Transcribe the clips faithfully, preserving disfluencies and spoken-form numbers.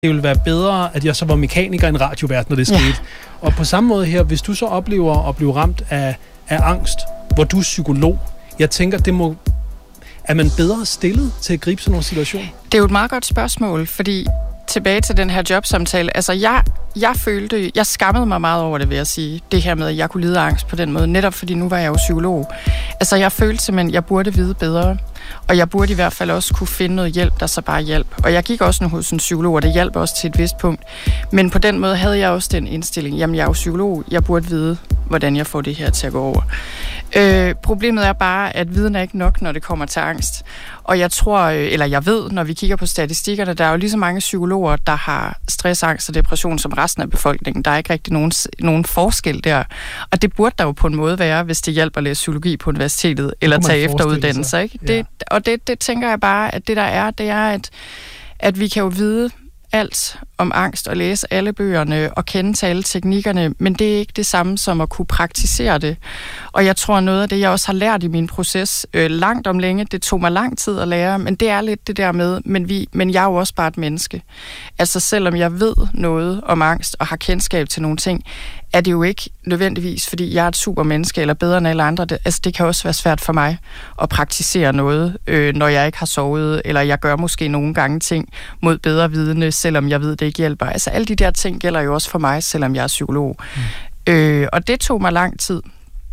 det ville være bedre, at jeg så var mekaniker end radiovært, når det skete. Ja. Og på samme måde her, hvis du så oplever at blive ramt af, af angst, hvor du er psykolog, jeg tænker, det må... Er man bedre stillet til at gribe sådan nogle situationer? Det er jo et meget godt spørgsmål, fordi tilbage til den her jobsamtale, altså jeg, jeg følte, jeg skammede mig meget over det, vil jeg sige, det her med, at jeg kunne lide angst på den måde, netop fordi nu var jeg jo psykolog. Altså jeg følte simpelthen, at jeg burde vide bedre, og jeg burde i hvert fald også kunne finde noget hjælp, der så bare hjælp. Og jeg gik også nu hos en psykolog, og det hjalp også til et vist punkt. Men på den måde havde jeg også den indstilling, jamen jeg er jo psykolog, jeg burde vide, hvordan jeg får det her til at gå over. Øh, problemet er bare, at viden er ikke nok, når det kommer til angst. Og jeg tror, eller jeg ved, når vi kigger på statistikkerne, der er jo lige så mange psykologer, der har stress, angst og depression som resten af befolkningen. Der er ikke rigtig nogen, nogen forskel der. Og det burde der jo på en måde være, hvis det hjælper at læse psykologi på universitetet, eller tage efteruddannelse. Ikke? Ja. Det, og det, det tænker jeg bare, at det der er, det er, at, at vi kan jo vide alt om angst og læse alle bøgerne og kende til alle teknikkerne, men det er ikke det samme som at kunne praktisere det. Og jeg tror, noget af det, jeg også har lært i min proces øh, langt om længe, det tog mig lang tid at lære, men det er lidt det der med, men, vi, men jeg er jo også bare et menneske. Altså selvom jeg ved noget om angst og har kendskab til nogle ting, er det jo ikke nødvendigvis, fordi jeg er et supermenneske eller bedre end alle andre. Det, altså det kan også være svært for mig at praktisere noget, øh, når jeg ikke har sovet, eller jeg gør måske nogle gange ting mod bedre vidne, selvom jeg ved, det ikke hjælper. Altså alle de der ting gælder jo også for mig, selvom jeg er psykolog. Mm. Øh, og det tog mig lang tid.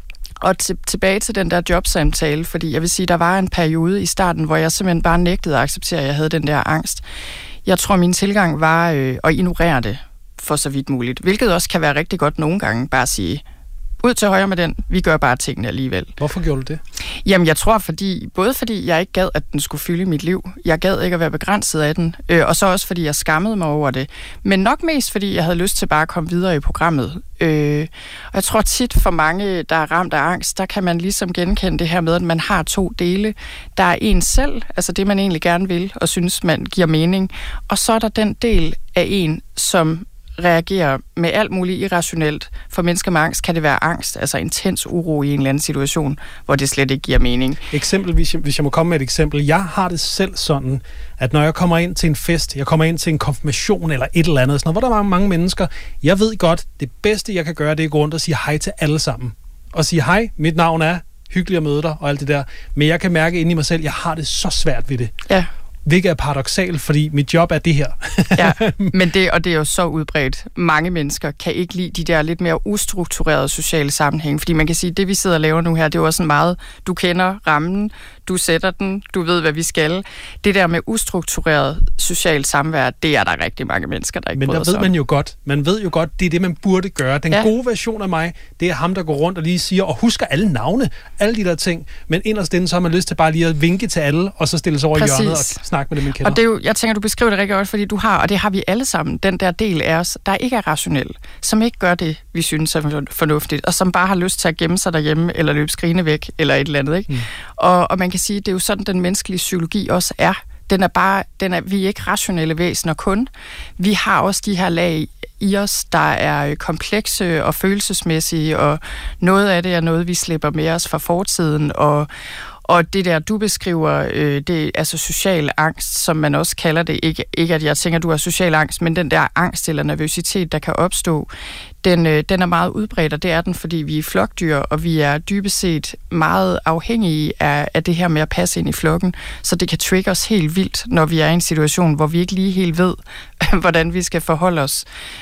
Og til, tilbage til den der jobsamtale, fordi jeg vil sige, der var en periode i starten, hvor jeg simpelthen bare nægtede at acceptere, at jeg havde den der angst. Jeg tror, min tilgang var øh, at ignorere det for så vidt muligt, hvilket også kan være rigtig godt nogle gange, bare at sige, ud til højre med den, vi gør bare tingene alligevel. Hvorfor gjorde du det? Jamen, jeg tror, fordi, både fordi jeg ikke gad, at den skulle fylde mit liv. Jeg gad ikke at være begrænset af den, øh, og så også fordi jeg skammede mig over det. Men nok mest, fordi jeg havde lyst til bare at komme videre i programmet. Øh, og jeg tror tit for mange, der er ramt af angst, der kan man ligesom genkende det her med, at man har to dele. Der er en selv, altså det, man egentlig gerne vil, og synes, man giver mening. Og så er der den del af en, som reagerer med alt muligt irrationelt. For mennesker med angst kan det være angst, altså intens uro i en eller anden situation, hvor det slet ikke giver mening. Eksempelvis, hvis jeg må komme med et eksempel. Jeg har det selv sådan, at når jeg kommer ind til en fest, jeg kommer ind til en konfirmation eller et eller andet, sådan noget, hvor der er mange mennesker, jeg ved godt, det bedste jeg kan gøre, det er at gå rundt og sige hej til alle sammen. Og sige hej, mit navn er, hyggelig at møde dig og alt det der. Men jeg kan mærke inde i mig selv, jeg har det så svært ved det. Ja. Hvilket er paradoksalt, fordi mit job er det her. Ja, men det, og det er jo så udbredt. Mange mennesker kan ikke lide de der lidt mere ustrukturerede sociale sammenhæng, fordi man kan sige, at det vi sidder og laver nu her, det er jo også en meget, du kender rammen, du sætter den, du ved, hvad vi skal. Det der med ustruktureret socialt samvær, det er der rigtig mange mennesker, der ikke bryder sig om. Men der ved man jo godt, man ved jo godt, det er det, man burde gøre. Den ja. gode version af mig, det er ham, der går rundt og lige siger, og husker alle navne, alle de der ting, men inderst inde, så har man lyst til bare lige at vinke til alle, og så stille sig over Præcis. i hjørnet og snakke med dem, man kender. Og det er jo, jeg tænker, du beskriver det rigtig godt, fordi du har, og det har vi alle sammen, den der del af os, der ikke er rationel, som ikke gør det, vi synes er fornuftigt, og som bare har lyst til at gemme sig derhjemme, eller løbe skrigende væk, eller et eller andet, ikke? Mm. Og, og man kan sige, det er jo sådan, den menneskelige psykologi også er. Den er bare, den er, vi er ikke rationelle væsener kun. Vi har også de her lag i os, der er komplekse og følelsesmæssige, og noget af det er noget, vi slipper med os fra fortiden, og Og det der, du beskriver, øh, det er altså social angst, som man også kalder det. Ikke, ikke at jeg tænker, du har social angst, men den der angst eller nervøsitet, der kan opstå, den, øh, den er meget udbredt, og det er den, fordi vi er flokdyr, og vi er dybest set meget afhængige af, af det her med at passe ind i flokken. Så det kan trigge os helt vildt, når vi er i en situation, hvor vi ikke lige helt ved, hvordan vi skal forholde os.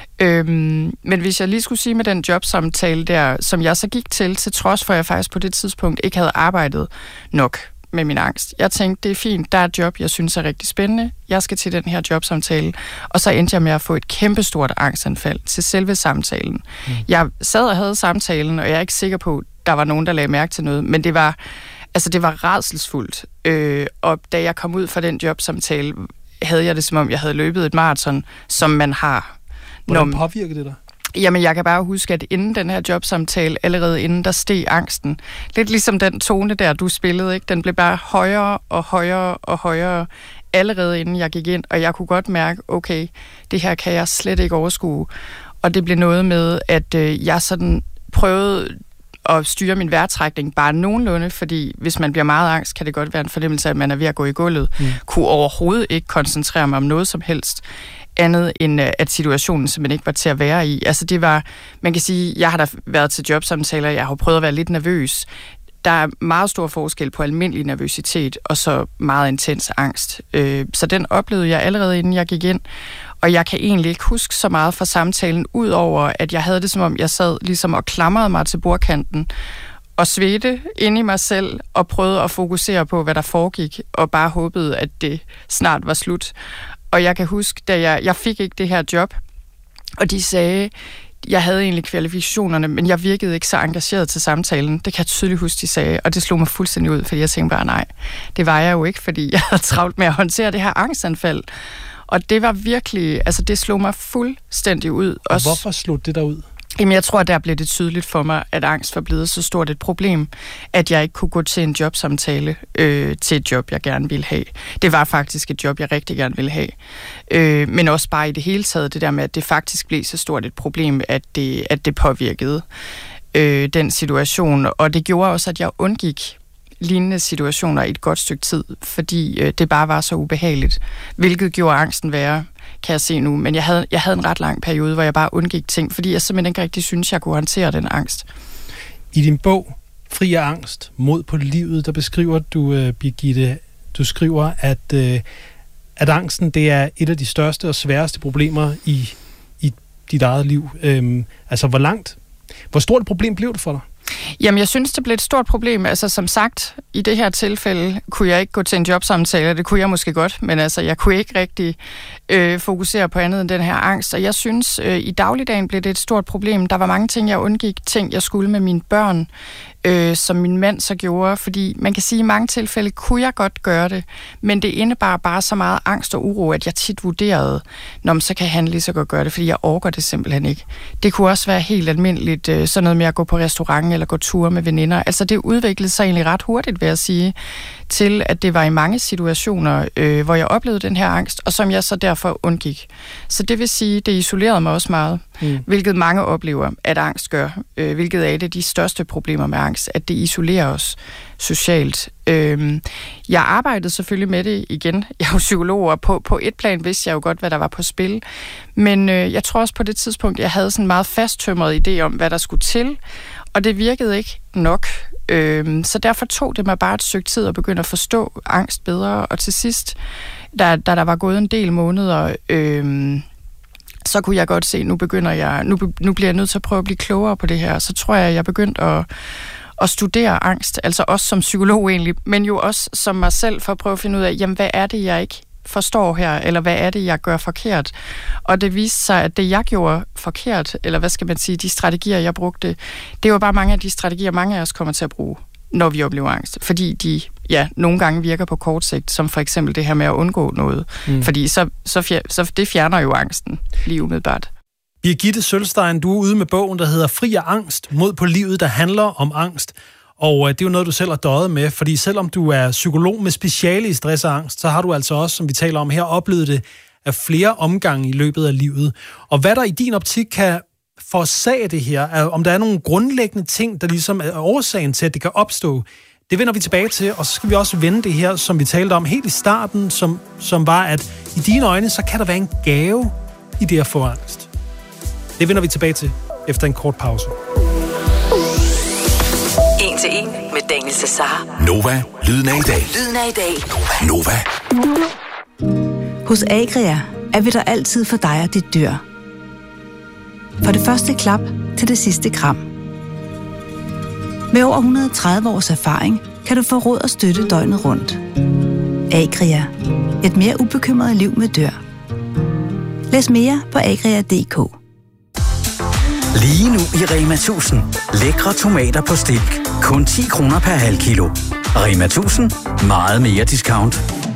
Øhm, men hvis jeg lige skulle sige med den jobsamtale der, som jeg så gik til, til trods for, at jeg faktisk på det tidspunkt ikke havde arbejdet nok med min angst. Jeg tænkte, det er fint, der er et job, jeg synes er rigtig spændende. Jeg skal til den her jobsamtale. Og så endte jeg med at få et kæmpestort angstanfald til selve samtalen. Mm. Jeg sad og havde samtalen, og jeg er ikke sikker på, at der var nogen, der lagde mærke til noget, men det var, altså det var rædselsfuldt. Øh, og da jeg kom ud fra den jobsamtale, havde jeg det, som om jeg havde løbet et maraton, som man har. Hvordan påvirker det dig? Jamen, jeg kan bare huske, at inden den her jobsamtale, allerede inden, der steg angsten. Lidt ligesom den tone der, du spillede, ikke? Den blev bare højere og højere og højere, allerede inden jeg gik ind, og jeg kunne godt mærke, okay, det her kan jeg slet ikke overskue. Og det blev noget med, at øh, jeg sådan prøvede at styre min vejrtrækning bare nogenlunde, fordi hvis man bliver meget angst, kan det godt være en fornemmelse af, at man er ved at gå i gulvet. Mm. Kunne overhovedet ikke koncentrere mig om noget som helst. andet end at situationen simpelthen ikke var til at være i. Altså det var, man kan sige, jeg har da været til jobsamtaler, jeg har prøvet at være lidt nervøs. Der er meget stor forskel på almindelig nervøsitet og så meget intens angst. Så den oplevede jeg allerede, inden jeg gik ind. Og jeg kan egentlig ikke huske så meget fra samtalen, udover at jeg havde det, som om jeg sad ligesom og klamrede mig til bordkanten og svedte inde i mig selv og prøvede at fokusere på, hvad der foregik, og bare håbede, at det snart var slut. Og jeg kan huske, da jeg, jeg fik ikke det her job, og de sagde, jeg havde egentlig kvalifikationerne, men jeg virkede ikke så engageret til samtalen. Det kan jeg tydeligt huske, de sagde, og det slog mig fuldstændig ud, fordi jeg tænkte bare, nej, det var jeg jo ikke, fordi jeg havde travlt med at håndtere det her angstanfald. Og det var virkelig, altså det slog mig fuldstændig ud. Og også, hvorfor slog det der ud? Jamen jeg tror, der blev det tydeligt for mig, at angst var blevet så stort et problem, at jeg ikke kunne gå til en jobsamtale øh, til et job, jeg gerne ville have. Det var faktisk et job, jeg rigtig gerne ville have. Øh, men også bare i det hele taget, det der med, at det faktisk blev så stort et problem, at det, at det påvirkede øh, den situation. Og det gjorde også, at jeg undgik lignende situationer i et godt stykke tid, fordi øh, det bare var så ubehageligt, hvilket gjorde angsten værre, kan jeg se nu. Men jeg havde, jeg havde en ret lang periode, hvor jeg bare undgik ting, fordi jeg simpelthen ikke rigtig synes, jeg kunne håndtere den angst. I din bog, Fri af angst, mod på livet, der beskriver du, øh, Birgitte, du skriver, at, øh, at angsten, det er et af de største og sværeste problemer i, i dit eget liv. Øhm, altså, hvor langt, hvor stort et problem blev det for dig? Jamen, jeg synes, det blev et stort problem. Altså, som sagt, i det her tilfælde kunne jeg ikke gå til en jobsamtale. Det kunne jeg måske godt, men altså, jeg kunne ikke rigtig øh, fokusere på andet end den her angst. Og jeg synes, øh, i dagligdagen blev det et stort problem. Der var mange ting, jeg undgik. Ting, jeg skulle med mine børn, øh, som min mand så gjorde. Fordi man kan sige, at i mange tilfælde kunne jeg godt gøre det, men det indebar bare så meget angst og uro, at jeg tit vurderede, når man så kan han lige så godt gøre det, fordi jeg orker det simpelthen ikke. Det kunne også være helt almindeligt, øh, sådan noget med at gå på restaurant eller gå ture med veninder. Altså det udviklede sig egentlig ret hurtigt, vil jeg sige, til at det var i mange situationer, øh, hvor jeg oplevede den her angst, og som jeg så derfor undgik. Så det vil sige, det isolerede mig også meget, mm. hvilket mange oplever, at angst gør, øh, hvilket er et af de største problemer med angst, at det isolerer os socialt. Øh, jeg arbejdede selvfølgelig med det igen. Jeg er jo psykolog, og på, på et plan vidste jeg jo godt, hvad der var på spil. Men øh, jeg tror også på det tidspunkt, jeg havde sådan en meget fasttømret idé om, hvad der skulle til, og det virkede ikke nok. Øh, så derfor tog det mig bare et stykke tid at begynde at forstå angst bedre, og til sidst, da, da der var gået en del måneder, øh, så kunne jeg godt se, nu begynder jeg, nu, nu bliver jeg nødt til at prøve at blive klogere på det her. Så tror jeg, jeg begyndte at, at studere angst, altså også som psykolog egentlig, men jo også som mig selv, for at prøve at finde ud af, jamen hvad er det, jeg ikke forstår her, eller hvad er det, jeg gør forkert? Og det viste sig, at det, jeg gjorde forkert, eller hvad skal man sige, de strategier, jeg brugte, det var bare mange af de strategier, mange af os kommer til at bruge, når vi oplever angst. Fordi de, ja, nogle gange virker på kort sigt, som for eksempel det her med at undgå noget. Mm. Fordi så, så, fjer, så det fjerner jo angsten lige umiddelbart. Birgitte Sølstein, du er ude med bogen, der hedder Fri af angst, mod på livet, der handler om angst. Og det er jo noget, du selv har døjet med, fordi selvom du er psykolog med speciale i stress og angst, så har du altså også, som vi taler om her, oplevet det af flere omgange i løbet af livet. Og hvad der i din optik kan forårsage det her, er, om der er nogle grundlæggende ting, der ligesom er årsagen til, at det kan opstå, det vender vi tilbage til, og så skal vi også vende det her, som vi talte om helt i starten, som, som var, at i dine øjne, så kan der være en gave i det at få angst. Det vender vi tilbage til efter en kort pause. En til en med Daniel Cesar. Nova, lyden af i dag. Lyden af i dag. Nova. Hos Agria er vi der altid for dig og dit dyr. For det første klap til det sidste kram. Med over et hundrede og tredive års erfaring kan du få råd og støtte døgnet rundt. Agria. Et mere ubekymret liv med dyr. Læs mere på agria punktum d k. Lige nu i Rema tusind. Lækre tomater på stilk. Kun ti kroner per halv kilo. Rema tusind. Meget mere discount.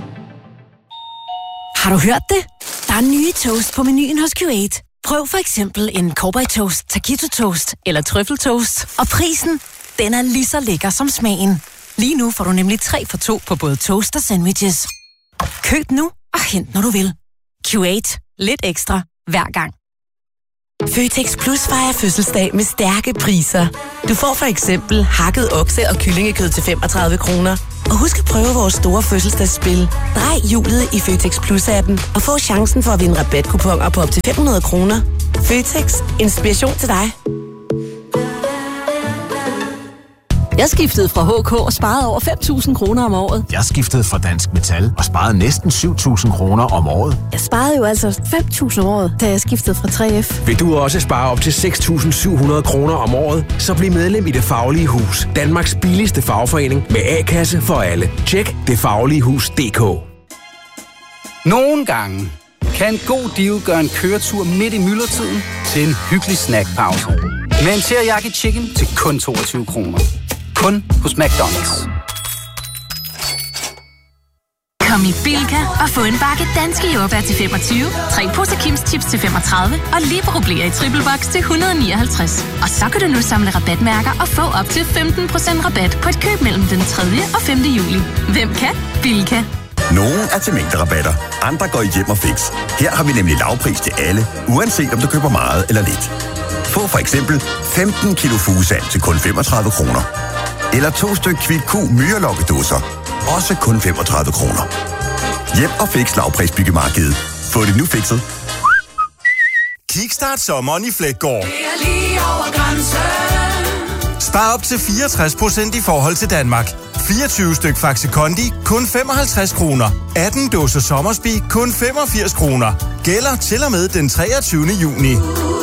Har du hørt det? Der er nye toast på menuen hos Q otte. Prøv for eksempel en Cowboy Toast, Taquito Toast eller Trøffeltoast. Og prisen, den er lige så lækker som smagen. Lige nu får du nemlig tre for to på både toast og sandwiches. Køb nu og hent, når du vil. Q otte. Lidt ekstra hver gang. Føtex Plus fejrer fødselsdag med stærke priser. Du får for eksempel hakket okse- og kyllingekød til femogtredive kroner, Og husk at prøve vores store fødselsdagsspil. Drej hjulet i Føtex Plus-appen og få chancen for at vinde rabatkuponer på op til fem hundrede kroner. Føtex. Inspiration til dig. Jeg skiftede fra H K og sparede over fem tusind kroner om året. Jeg skiftede fra Dansk Metal og sparede næsten syv tusind kroner om året. Jeg sparede jo altså fem tusind om året, da jeg skiftede fra tre F. Vil du også spare op til seks tusind syv hundrede kroner om året? Så bliv medlem i Det Faglige Hus. Danmarks billigste fagforening med A-kasse for alle. Tjek det faglige hus punktum d k. Nogle gange kan en god deal gøre en køretur midt i myldretiden til en hyggelig snackpause. Med en teriyaki chicken til kun toogtyve kroner. Kun hos McDonald's. Kom i Bilka og få en bakke danske jordbær til femogtyve, tre poser Kims Chips til femogtredive og Libero bliver i triple box til et hundrede og nioghalvtreds. Og så kan du nu samle rabatmærker og få op til femten procent rabat på et køb mellem den tredje og femte juli. Hvem kan? Bilka. Nogle er til mængderabatter, andre går i hjem og fix. Her har vi nemlig lavpris til alle, uanset om du køber meget eller lidt. Få for eksempel femten kilo fugesand til kun femogtredive kroner. Eller to styk Kvick Q myrelokkedåser, også kun femogtredive kroner. Hjem og fix lavprisbyggemarkedet. Få det nu fikset. Kickstart sommeren i Fleggaard. Det er lige over grænsen. Spar op til fireogtres procent i forhold til Danmark. fireogtyve styk Faxe Kondi, kun femoghalvtreds kroner. atten dåser Sommersby, kun femogfirs kroner. Gælder til og med den treogtyvende juni.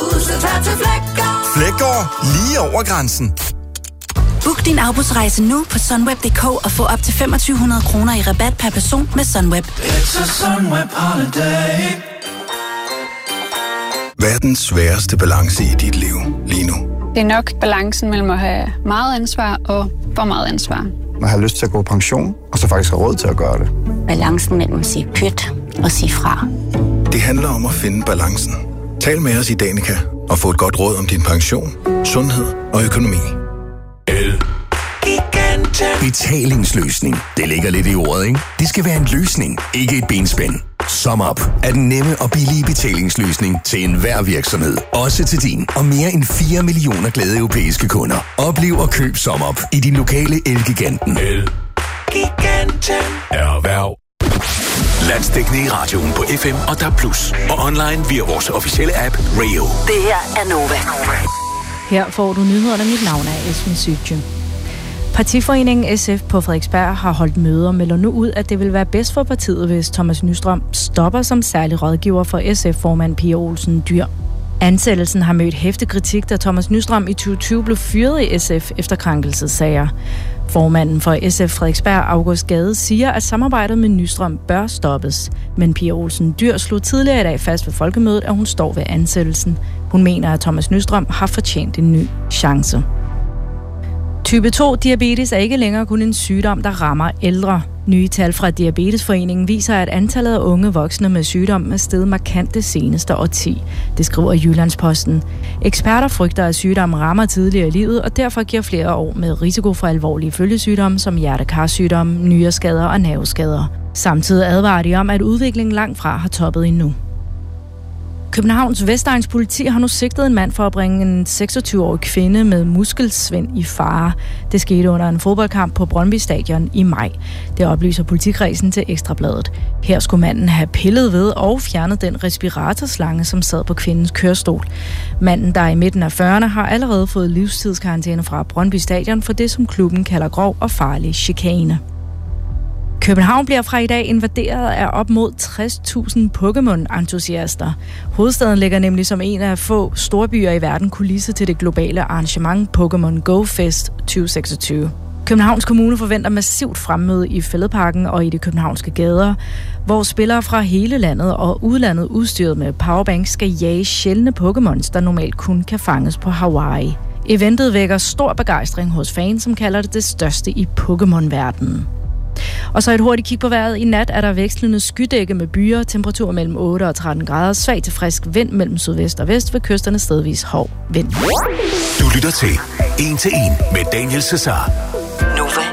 Fleggaard, lige over grænsen. Book din afbudsrejse nu på sunweb punktum d k og få op til femogtyve hundrede kroner i rabat per person med Sunweb. It's a Sunweb holiday. Verdens sværeste balance i dit liv lige nu. Det er nok balancen mellem at have meget ansvar og for meget ansvar. Man har lyst til at gå på pension, og så faktisk har råd til at gøre det. Balancen mellem at sige pyt og sige fra. Det handler om at finde balancen. Tal med os i Danica og få et godt råd om din pension, sundhed og økonomi. Betalingsløsning. Det ligger lidt i ordet, ikke? Det skal være en løsning, ikke et benspænd. SumUp er den nemme og billige betalingsløsning til enhver virksomhed. Også til din og mere end fire millioner glade europæiske kunder. Oplev og køb SumUp i din lokale Elgiganten. Elgiganten. Erhverv. Landsdækkende i radioen på F M og D A B plus, og online via vores officielle app Radio. Det her er Nova. Her får du nyhederne. Mit navn er Esben Sytje. Partiforeningen S F på Frederiksberg har holdt møder og melder nu ud, at det vil være bedst for partiet, hvis Thomas Nystrøm stopper som særlig rådgiver for S F-formand Pia Olsen Dyhr. Ansættelsen har mødt heftig kritik, da Thomas Nystrøm i tyve tyve blev fyret i S F efter krænkelsessager. Formanden for S F Frederiksberg, August Gade, siger, at samarbejdet med Nystrøm bør stoppes. Men Pia Olsen Dyhr slog tidligere i dag fast ved folkemødet, at hun står ved ansættelsen. Hun mener, at Thomas Nystrøm har fortjent en ny chance. Type to-diabetes er ikke længere kun en sygdom, der rammer ældre. Nye tal fra Diabetesforeningen viser, at antallet af unge voksne med sygdommen er steget markant det seneste årti. Det skriver Jyllandsposten. Eksperter frygter, at sygdommen rammer tidligere i livet, og derfor giver flere år med risiko for alvorlige følgesygdomme som hjertekarsygdomme, nyreskader og nerveskader. Samtidig advarer de om, at udviklingen langt fra har toppet endnu. Københavns Vestegns politi har nu sigtet en mand for at bringe en seksogtyve-årig kvinde med muskelsvind i fare. Det skete under en fodboldkamp på Brøndby Stadion i maj. Det oplyser politikredsen til Ekstrabladet. Her skulle manden have pillet ved og fjernet den respiratorslange, som sad på kvindens kørestol. Manden, der er i midten af fyrrerne, har allerede fået livstidskarantæne fra Brøndby Stadion for det, som klubben kalder grov og farlig chikane. København bliver fra i dag invaderet af op mod tres tusind Pokémon-entusiaster. Hovedstaden ligger nemlig som en af få storbyer i verden kulisse til det globale arrangement Pokémon Go Fest tyve seksogtyve. Københavns Kommune forventer massivt fremmøde i Fælledparken og i de københavnske gader, hvor spillere fra hele landet og udlandet udstyret med powerbanks skal jage sjældne Pokémons, der normalt kun kan fanges på Hawaii. Eventet vækker stor begejstring hos fans, som kalder det det største i Pokémon-verdenen. Og så et hurtigt kig på vejret. I nat er der vekslende skydække med byer, temperatur mellem otte og tretten grader, svag til frisk vind mellem sydvest og vest, ved kysterne stedvis hård vind. Du lytter til en til en med Daniel Cesar. Nova.